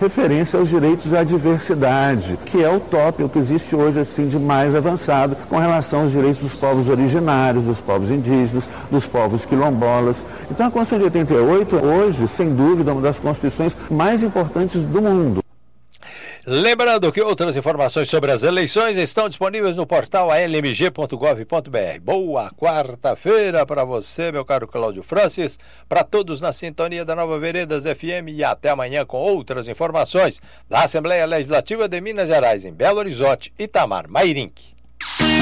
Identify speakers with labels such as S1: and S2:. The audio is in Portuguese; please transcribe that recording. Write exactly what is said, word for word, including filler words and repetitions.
S1: referência aos direitos à diversidade, que é o tópico que existe hoje assim de mais avançado com relação aos direitos dos povos originários, dos povos indígenas, dos povos quilombolas. Então a Constituição de oitenta e oito, hoje, sem dúvida, é uma das constituições mais importantes do mundo.
S2: Lembrando que outras informações sobre as eleições estão disponíveis no portal a l m g ponto gov ponto b r. Boa quarta-feira para você, meu caro Cláudio Francis, para todos na sintonia da Nova Veredas F M e até amanhã com outras informações da Assembleia Legislativa de Minas Gerais, em Belo Horizonte, Itamar, Mairink.